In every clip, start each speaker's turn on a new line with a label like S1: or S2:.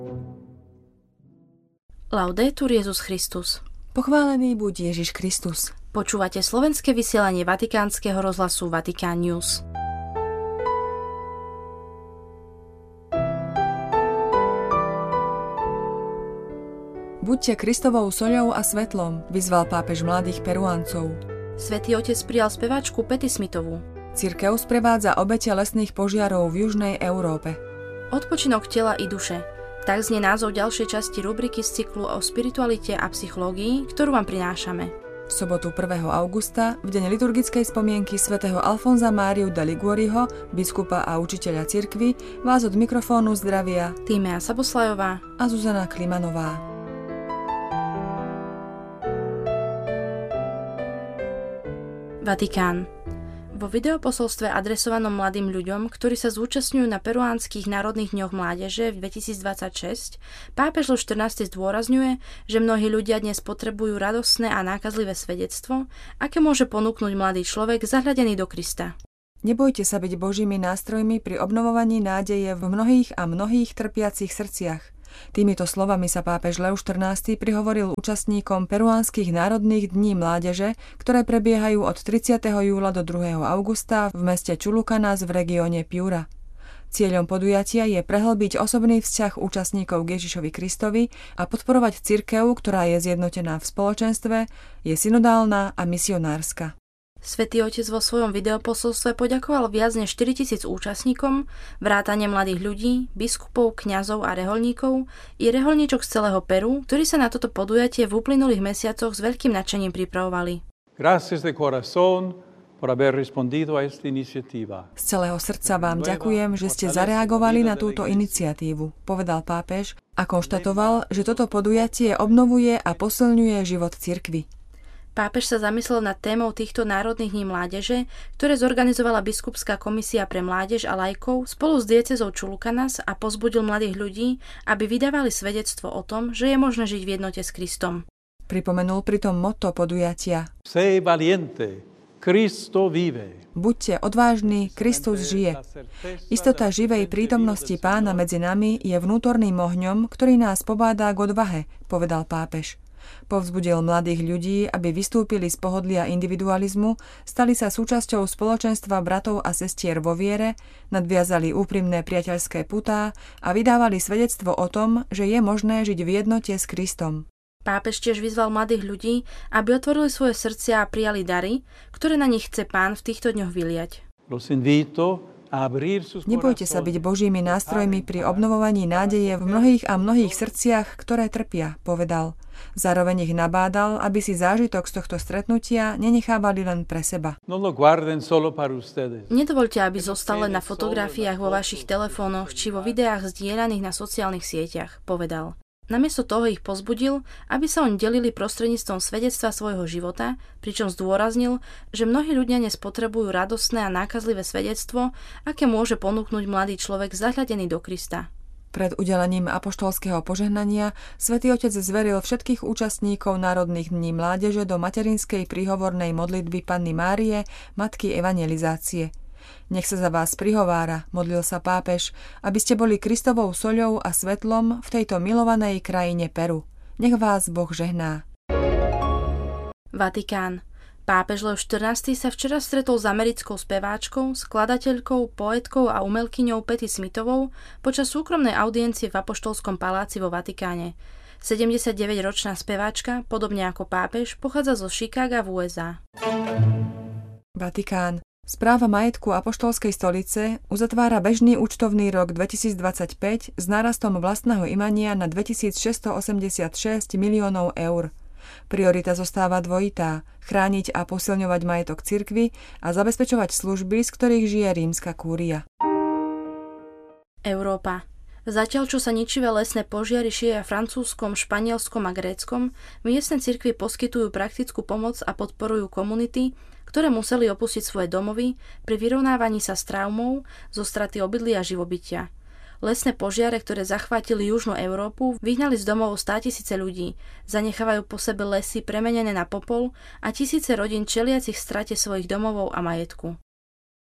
S1: Laudetur Jesus Christus.
S2: Pochválený buď Ježiš Kristus.
S1: Počúvate slovenské vysielanie Vatikánskeho rozhlasu Vatikán News.
S2: Buďte Kristovou soľou a svetlom, vyzval pápež mladých Peruáncov.
S1: Svätý Otec prijal speváčku Patti Smithovú.
S2: Cirkev sprevádza obete lesných požiarov v južnej Európe.
S1: Odpočinok tela i duše. Tak znie názov ďalšej časti rubriky z cyklu o spiritualite a psychológii, ktorú vám prinášame.
S2: V sobotu 1. augusta, v deň liturgickej spomienky svätého Alfonza Máriu da Liguoriho, biskupa a učiteľa cirkvi, vás od mikrofónu zdravia
S1: Tímea Saboslajová
S2: a Zuzana Klimanová.
S1: Vatikán. Vo videoposolstve adresovanom mladým ľuďom, ktorí sa zúčastňujú na peruánskych národných dňoch mládeže v 2026, pápež Leo XIV zdôrazňuje, že mnohí ľudia dnes potrebujú radostné a nákazlivé svedectvo, aké môže ponúknuť mladý človek zahľadený do Krista.
S2: Nebojte sa byť Božími nástrojmi pri obnovovaní nádeje v mnohých a mnohých trpiacich srdciach. Týmito slovami sa pápež Leo XIV prihovoril účastníkom peruánskych národných dní mládeže, ktoré prebiehajú od 30. júla do 2. augusta v meste Chulucanas v regióne Piura. Cieľom podujatia je prehlbiť osobný vzťah účastníkov k Ježišovi Kristovi a podporovať cirkev, ktorá je zjednotená v spoločenstve, je synodálna a misionárska.
S1: Svätý Otec vo svojom videoposolstve poďakoval viac než 4000 účastníkom, vrátane mladých ľudí, biskupov, kňazov a rehoľníkov i rehoľníčok z celého Peru, ktorí sa na toto podujatie v uplynulých mesiacoch s veľkým nadšením pripravovali.
S3: Gracias de corazón por haber respondido a esta iniciativa.
S2: Z celého srdca vám ďakujem, že ste zareagovali na túto iniciatívu, povedal pápež a konštatoval, že toto podujatie obnovuje a posilňuje život cirkvi.
S1: Pápež sa zamyslel nad témou týchto národných dní mládeže, ktoré zorganizovala biskupská komisia pre mládež a laikov spolu s diecézou Chulucanas a pozbudil mladých ľudí, aby vydávali svedectvo o tom, že je možné žiť v jednote s Kristom.
S2: Pripomenul pritom motto podujatia:
S3: Sé valiente, Cristo vive.
S2: Buďte odvážni, Kristus žije. Istota živej prítomnosti Pána medzi nami je vnútorným ohňom, ktorý nás pobádá k odvahe, povedal pápež. Povzbudil mladých ľudí, aby vystúpili z pohodlia individualizmu, stali sa súčasťou spoločenstva bratov a sestier vo viere, nadviazali úprimné priateľské putá a vydávali svedectvo o tom, že je možné žiť v jednote s Kristom.
S1: Pápež tiež vyzval mladých ľudí, aby otvorili svoje srdcia a prijali dary, ktoré na nich chce Pán v týchto dňoch vyliať.
S2: Nebojte sa byť Božími nástrojmi pri obnovovaní nádeje v mnohých a mnohých srdciach, ktoré trpia, povedal. Zároveň ich nabádal, aby si zážitok z tohto stretnutia nenechávali len pre seba.
S1: Nedovoľte, aby zostal len na fotografiách vo vašich telefónoch či vo videách zdieľaných na sociálnych sieťach, povedal. Namiesto toho ich pozbudil, aby sa oň delili prostredníctvom svedectva svojho života, pričom zdôraznil, že mnohí ľudia dnes potrebujú radostné a nákazlivé svedectvo, aké môže ponúknuť mladý človek zahľadený do Krista.
S2: Pred udelením apoštolského požehnania Svätý Otec zveril všetkých účastníkov národných dní mládeže do materinskej príhovornej modlitby Panny Márie, Matky evangelizácie. Nech sa za vás prihovára, modlil sa pápež, aby ste boli Kristovou soľou a svetlom v tejto milovanej krajine Peru. Nech vás Boh žehná.
S1: Vatikán. Pápež Leo XIV sa včera stretol s americkou speváčkou, skladateľkou, poetkou a umelkyňou Patti Smithovou počas súkromnej audiencie v Apoštolskom paláci vo Vatikáne. 79-ročná speváčka, podobne ako pápež, pochádza zo Chicaga v USA.
S2: Vatikán. Správa majetku Apoštolskej stolice uzatvára bežný účtovný rok 2025 s nárastom vlastného imania na 2686 miliónov eur. Priorita zostáva dvojitá: chrániť a posilňovať majetok cirkvi a zabezpečovať služby, z ktorých žije rímska kúria.
S1: Európa. Zatiaľ, čo sa ničivé lesné požiary šíria Francúzskom, Španielskom a Gréckom, miestne cirkvi poskytujú praktickú pomoc a podporujú komunity, ktoré museli opustiť svoje domovy pri vyrovnávaní sa s traumou zo straty obydlia a živobytia. Lesné požiare, ktoré zachvátili južnú Európu, vyhnali z domov 100 000 ľudí, zanechávajú po sebe lesy premenené na popol a tisíce rodín čeliacich strate svojich domovov a majetku.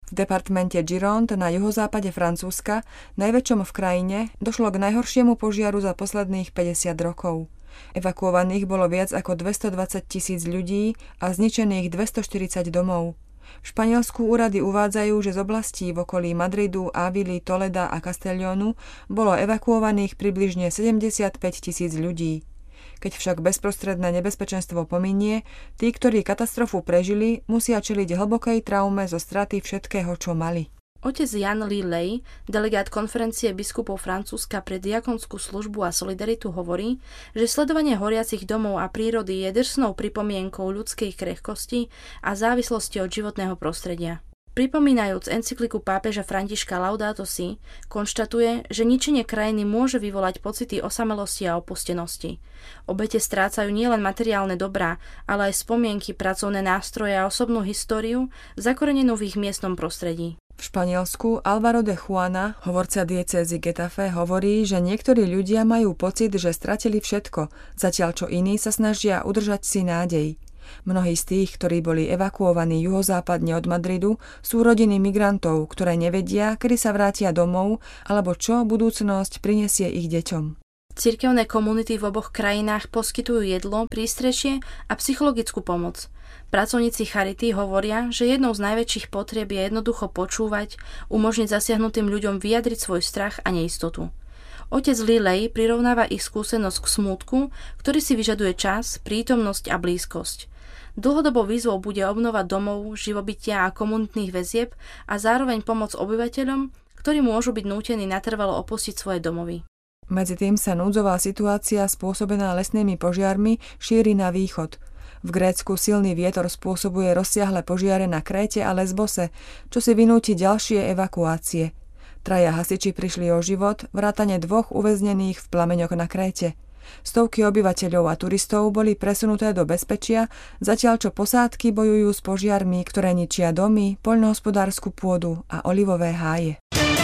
S2: V departmente Gironde na juhozápade Francúzska, najväčšom v krajine, došlo k najhoršiemu požiaru za posledných 50 rokov. Evakuovaných bolo viac ako 220 000 ľudí a zničených 240 domov. V Španielsku úrady uvádzajú, že z oblastí v okolí Madridu, Ávily, Toleda a Castellónu bolo evakuovaných približne 75 000 ľudí. Keď však bezprostredné nebezpečenstvo pominie, tí, ktorí katastrofu prežili, musia čeliť hlbokej traume zo straty všetkého, čo mali.
S1: Otec Jan Lillet, delegát konferencie biskupov Francúzska pre diakonskú službu a solidaritu, hovorí, že sledovanie horiacich domov a prírody je drsnou pripomienkou ľudskej krehkosti a závislosti od životného prostredia. Pripomínajúc encykliku pápeža Františka Laudato Si, konštatuje, že ničenie krajiny môže vyvolať pocity osamelosti a opustenosti. Obete strácajú nielen materiálne dobrá, ale aj spomienky, pracovné nástroje a osobnú históriu, zakorenenú v ich miestnom prostredí.
S2: V Španielsku Álvaro de Juana, hovorca diecézy Getafe, hovorí, že niektorí ľudia majú pocit, že stratili všetko, zatiaľ čo iní sa snažia udržať si nádej. Mnohí z tých, ktorí boli evakuovaní juhozápadne od Madridu, sú rodiny migrantov, ktoré nevedia, kedy sa vrátia domov, alebo čo budúcnosť prinesie ich deťom.
S1: Cirkevné komunity v oboch krajinách poskytujú jedlo, prístrešie a psychologickú pomoc. Pracovníci charity hovoria, že jednou z najväčších potrieb je jednoducho počúvať, umožniť zasiahnutým ľuďom vyjadriť svoj strach a neistotu. Otec Lillet prirovnáva ich skúsenosť k smútku, ktorý si vyžaduje čas, prítomnosť a blízkosť. Dlhodobou výzvou bude obnova domov, živobytia a komunitných väzieb a zároveň pomoc obyvateľom, ktorí môžu byť nútení natrvalo opustiť svoje domovy.
S2: Medzi tým sa núdzová situácia spôsobená lesnými požiarmi šíri na východ. V Grécku silný vietor spôsobuje rozsiahle požiare na Kréte a Lesbose, čo si vynúti ďalšie evakuácie. Traja hasiči prišli o život, vrátane 2 uväznených v plameňoch na Kréte. Stovky obyvateľov a turistov boli presunuté do bezpečia, zatiaľ čo posádky bojujú s požiarmi, ktoré ničia domy, poľnohospodársku pôdu a olivové háje.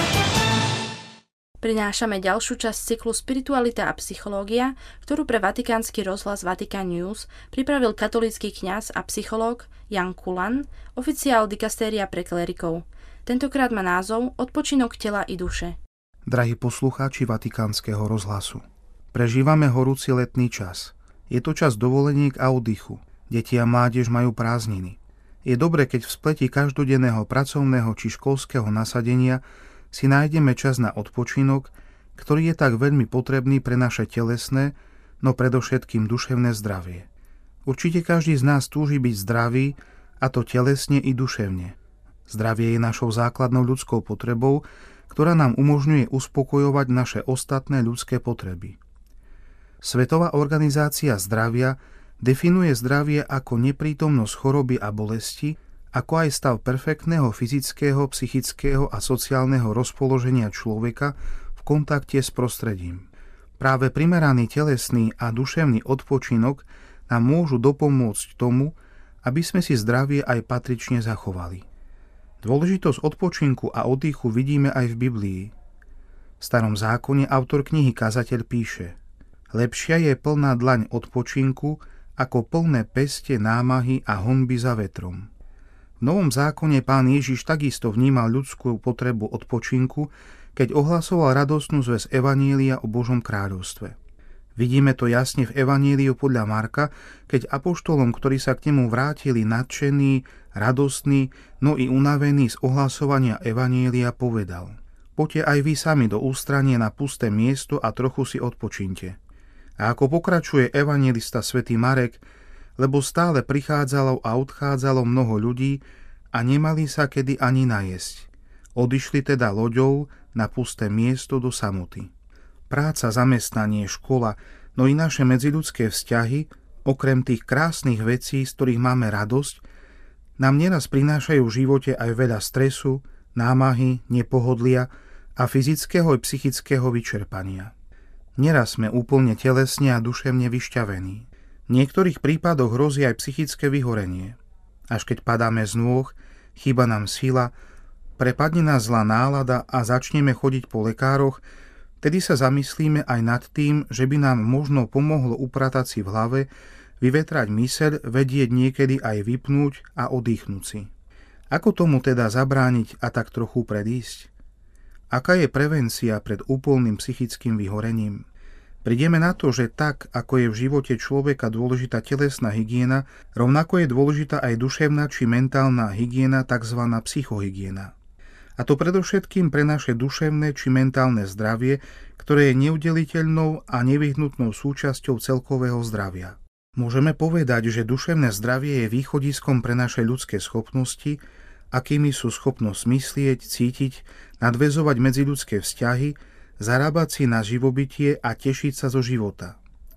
S1: Prinášame ďalšiu časť cyklu Spiritualita a psychológia, ktorú pre vatikánsky rozhlas Vatican News pripravil katolícky kňaz a psychológ Jan Kulan, oficiál dikastéria pre klerikov. Tentokrát má názov Odpočinok tela i duše.
S4: Drahí poslucháči Vatikánskeho rozhlasu, prežívame horúci letný čas. Je to čas dovoleniek a oddychu. Deti a mládež majú prázdniny. Je dobre, keď v spleti každodenného pracovného či školského nasadenia si nájdeme čas na odpočinok, ktorý je tak veľmi potrebný pre naše telesné, no predovšetkým duševné zdravie. Určite každý z nás túži byť zdravý, a to telesne i duševne. Zdravie je našou základnou ľudskou potrebou, ktorá nám umožňuje uspokojovať naše ostatné ľudské potreby. Svetová organizácia zdravia definuje zdravie ako neprítomnosť choroby a bolesti, ako aj stav perfektného fyzického, psychického a sociálneho rozpoloženia človeka v kontakte s prostredím. Práve primeraný telesný a duševný odpočinok nám môžu dopomôcť tomu, aby sme si zdravie aj patrične zachovali. Dôležitosť odpočinku a oddychu vidíme aj v Biblii. V Starom zákone autor knihy Kazateľ píše: Lepšia je plná dlaň odpočinku, ako plné peste námahy a honby za vetrom. V Novom zákone Pán Ježiš takisto vnímal ľudskú potrebu odpočinku, keď ohlasoval radostnú zvesť Evanília o Božom kráľovstve. Vidíme to jasne v Evaníliu podľa Marka, keď apoštolom, ktorí sa k nemu vrátili nadšení, radostní, no i unavení z ohlasovania Evanília, povedal: Poďte aj vy sami do ústranie na pusté miesto a trochu si odpočinte. A ako pokračuje evanjelista svätý Marek, lebo stále prichádzalo a odchádzalo mnoho ľudí a nemali sa kedy ani najesť. Odišli teda loďou na pusté miesto do samoty. Práca, zamestnanie, škola, no i naše medziľudské vzťahy, okrem tých krásnych vecí, z ktorých máme radosť, nám neraz prinášajú v živote aj veľa stresu, námahy, nepohodlia a fyzického i psychického vyčerpania. Neraz sme úplne telesne a duševne vyšťavení. V niektorých prípadoch hrozí aj psychické vyhorenie. Až keď padáme z nôh, chýba nám sila, prepadne nás zlá nálada a začneme chodiť po lekároch, tedy sa zamyslíme aj nad tým, že by nám možno pomohlo upratať si v hlave, vyvetrať myseľ, vedieť niekedy aj vypnúť a oddychnúť si. Ako tomu teda zabrániť a tak trochu predísť? Aká je prevencia pred úplným psychickým vyhorením? Prídeme na to, že tak, ako je v živote človeka dôležitá telesná hygiena, rovnako je dôležitá aj duševná či mentálna hygiena, tzv. Psychohygiena. A to predovšetkým pre naše duševné či mentálne zdravie, ktoré je neudeliteľnou a nevyhnutnou súčasťou celkového zdravia. Môžeme povedať, že duševné zdravie je východiskom pre naše ľudské schopnosti, akými sú schopnosť myslieť, cítiť, nadväzovať medziľudské vzťahy, zarábať si na živobytie a tešiť sa zo života.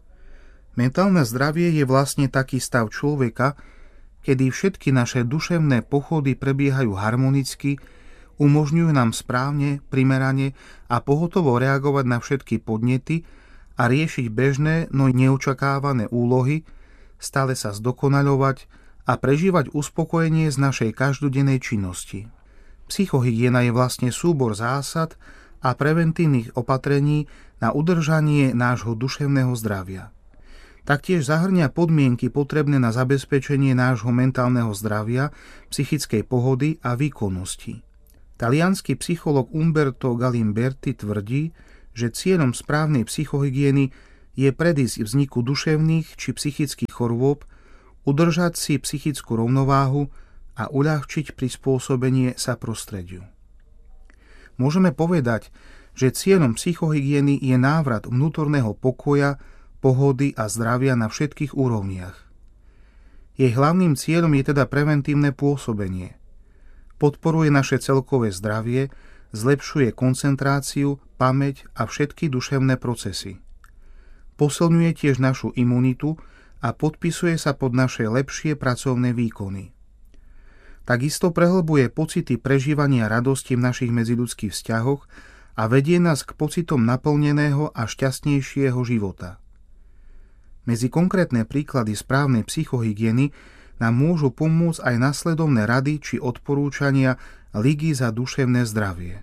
S4: Mentálne zdravie je vlastne taký stav človeka, kedy všetky naše duševné pochody prebiehajú harmonicky, umožňujú nám správne, primerane a pohotovo reagovať na všetky podnety a riešiť bežné, no neočakávané úlohy, stále sa zdokonaľovať a prežívať uspokojenie z našej každodennej činnosti. Psychohygiena je vlastne súbor zásad a preventívnych opatrení na udržanie nášho duševného zdravia. Taktiež zahŕňa podmienky potrebné na zabezpečenie nášho mentálneho zdravia, psychickej pohody a výkonnosti. Taliansky psychológ Umberto Galimberti tvrdí, že cieľom správnej psychohygieny je predísť vzniku duševných či psychických chorôb, udržať si psychickú rovnováhu a uľahčiť prispôsobenie sa prostrediu. Môžeme povedať, že cieľom psychohygieny je návrat vnútorného pokoja, pohody a zdravia na všetkých úrovniach. Jej hlavným cieľom je teda preventívne pôsobenie. Podporuje naše celkové zdravie, zlepšuje koncentráciu, pamäť a všetky duševné procesy. Posilňuje tiež našu imunitu a podpisuje sa pod naše lepšie pracovné výkony. Takisto prehlbuje pocity prežívania radosti v našich medziľudských vzťahoch a vedie nás k pocitom naplneného a šťastnejšieho života. Medzi konkrétne príklady správnej psychohygieny nám môžu pomôcť aj nasledovné rady či odporúčania Ligy za duševné zdravie.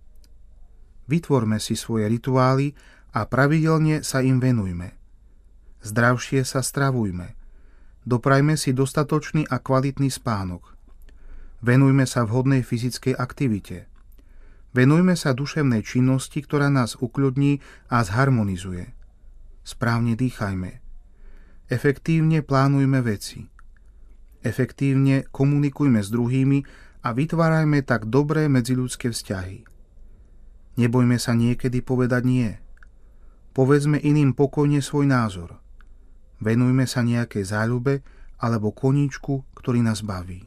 S4: Vytvorme si svoje rituály a pravidelne sa im venujme. Zdravšie sa stravujme. Doprajme si dostatočný a kvalitný spánok. Venujme sa vhodnej fyzickej aktivite. Venujme sa duševnej činnosti, ktorá nás ukľudní a zharmonizuje. Správne dýchajme. Efektívne plánujme veci. Efektívne komunikujme s druhými a vytvárajme tak dobré medziľudské vzťahy. Nebojme sa niekedy povedať nie. Povedzme iným pokojne svoj názor. Venujme sa nejakej záľube alebo koníčku, ktorý nás baví.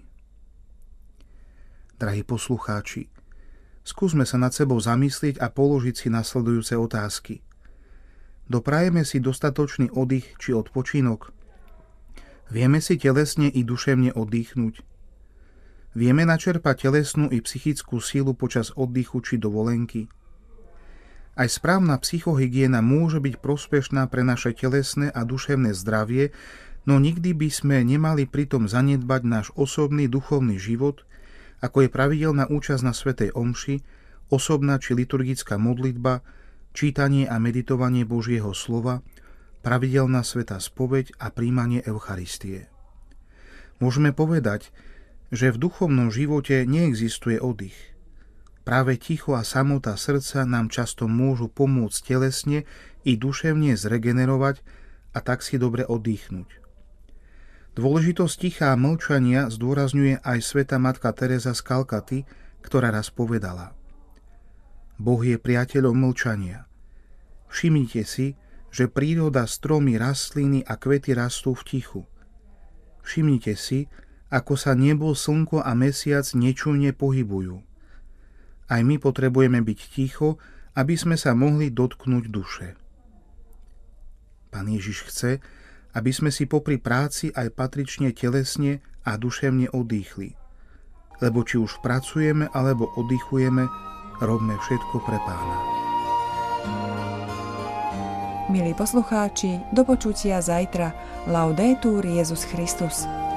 S4: Drahí poslucháči, skúsme sa nad sebou zamyslieť a položiť si nasledujúce otázky. Doprajeme si dostatočný oddych či odpočinok? Vieme si telesne i duševne oddychnúť? Vieme načerpať telesnú i psychickú sílu počas oddychu či dovolenky? Aj správna psychohygiena môže byť prospešná pre naše telesné a duševné zdravie, no nikdy by sme nemali pritom zanedbať náš osobný duchovný život, ako je pravidelná účasť na svätej omši, osobná či liturgická modlitba, čítanie a meditovanie Božieho slova, pravidelná svätá spoveď a príjmanie Eucharistie. Môžeme povedať, že v duchovnom živote neexistuje oddych. Práve ticho a samota srdca nám často môžu pomôcť telesne i duševne zregenerovať a tak si dobre oddychnúť. Dôležitosť ticha a mlčania zdôrazňuje aj svätá matka Teresa z Kalkaty, ktorá raz povedala: Boh je priateľom mlčania. Všimnite si, že príroda, stromy, rastliny a kvety rastú v tichu. Všimnite si, ako sa nebo, slnko a mesiac nečujne pohybujú. Aj my potrebujeme byť ticho, aby sme sa mohli dotknúť duše. Pán Ježiš chce, aby sme si popri práci aj patrične telesne a duševne oddychli. Lebo či už pracujeme alebo oddychujeme, robme všetko pre Pána.
S2: Milí poslucháči, do počutia zajtra. Laudetur Jesus Christus.